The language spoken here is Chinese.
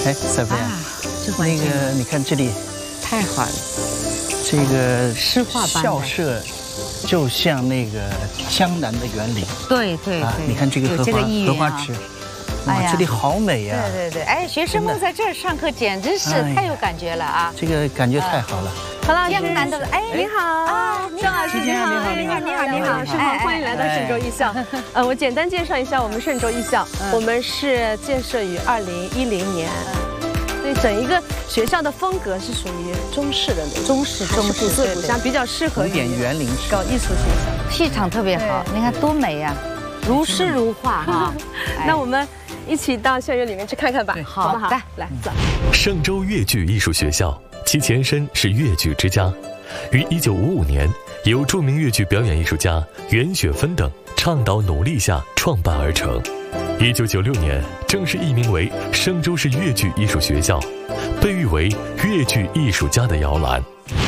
哎，小飞啊，那个你看这里， 太好了， 这个诗画般的校舍，就像那个江南的园林。 对对对， 你看这个荷花荷花池，哇，这里好美呀！ 对对对，哎，学生们在这儿上课简直是太有感觉了啊！ 这个感觉太好了。 何老师， 江南的，哎， 你好啊，郑老师你好，你好，师傅，欢迎来到嵊州艺校。我简单介绍一下我们嵊州艺校，我们是建设于2010年。对，整一个学校的风格是属于中式的那种，中式古色古香，比较适合于园林搞艺术学校， 气场特别好，你看多美呀，如诗如画哈。 那我们一起到校园里面去看看吧，好不好？来走。 嵊州越剧艺术学校，其前身是越剧之家，于1955年由著名越剧表演艺术家袁雪芬等倡导努力下创办而成。1996年正式易名为嵊州市越剧艺术学校，被誉为越剧艺术家的摇篮。